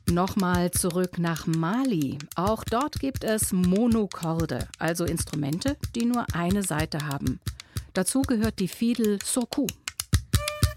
Nochmal zurück nach Mali. Auch dort gibt es Monokorde, also Instrumente, die nur eine Saite haben. Dazu gehört die Fiedel Soku.